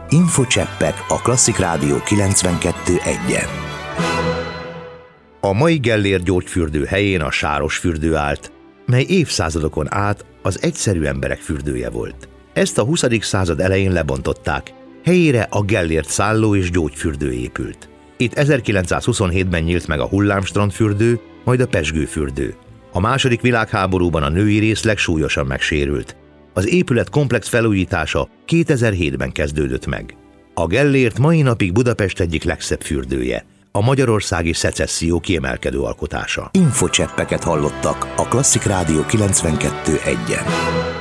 Infocseppek a Klasszik Rádió 92.1-en. A mai Gellért gyógyfürdő helyén a Sárosfürdő állt, mely évszázadokon át az egyszerű emberek fürdője volt. Ezt a 20. század elején lebontották, helyére a Gellért szálló és gyógyfürdő épült. Itt 1927-ben nyílt meg a Hullámstrandfürdő, majd a Pezsgőfürdő. A II. Világháborúban a női részleg súlyosan megsérült. Az épület komplex felújítása 2007-ben kezdődött meg. A Gellért mai napig Budapest egyik legszebb fürdője, a magyarországi szecesszió kiemelkedő alkotása. Infocseppeket hallottak a Klasszik Rádió 92.1-en.